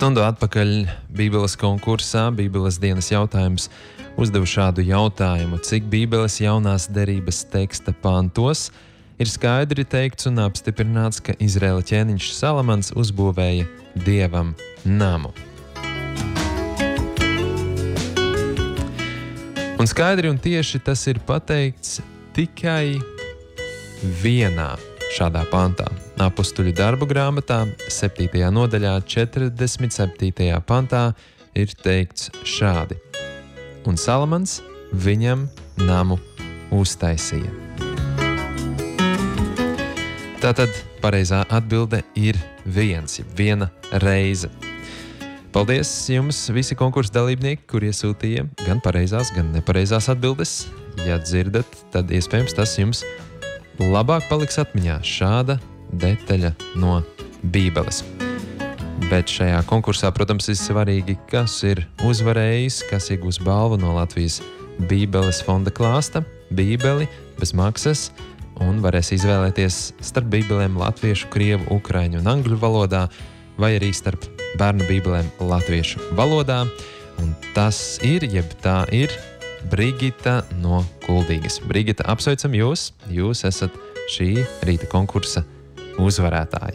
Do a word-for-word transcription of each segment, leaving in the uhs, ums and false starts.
Stundu atpakaļ Bībeles konkursā Bībeles dienas jautājums uzdevu šādu jautājumu, cik Bībeles jaunās derības teksta pantos ir skaidri teikts un apstiprināts, ka Izraēla ķēniņš Salamans uzbūvēja Dievam namu. Un skaidri un tieši tas ir pateikts tikai vienā šādā pantā. Apostuļu darbu grāmatā, septītajā nodaļā, četrdesmit septītajā pantā ir teikts šādi. Un Salamans viņam namu uztaisīja. Tātad pareizā atbilde ir viens, viena reize. Paldies jums visi konkursa dalībnieki, kur iesūtīja gan pareizās, gan nepareizās atbildes. Ja dzirdat, tad iespējams tas jums labāk paliks atmiņā šāda detaļa no Bībeles. Bet šajā konkursā, protams, ir svarīgi, kas ir uzvarējis, kas iegūs balvu no Latvijas Bībeles fonda klāsta, Bībeli bez maksas, un varēs izvēlēties starp bībelēm latviešu, krievu, ukraiņu un angļu valodā, vai arī starp bērnu bībelēm latviešu valodā. Un tas ir, jeb tā ir, Brigita no Kuldīgas. Brigita, apsveicam jūs, jūs esat šī rīta konkursa uzvarētāji.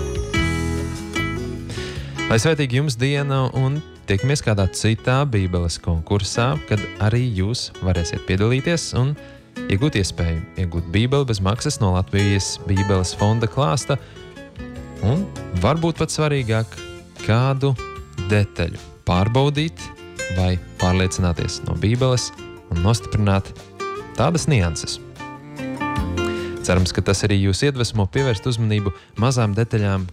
Lai svētīgi jums diena un tiekamies kādā citā Bībeles konkursā, kad arī jūs varēsiet piedalīties un iegūt iespēju iegūt Bībeli bez maksas no Latvijas Bībeles fonda klāsta un varbūt pat svarīgāk kādu detaļu pārbaudīt vai pārliecināties no Bībeles un nostiprināt tādas nianses. Cerams, ka tas arī jūs iedvesmo pievērst uzmanību mazām detaļām,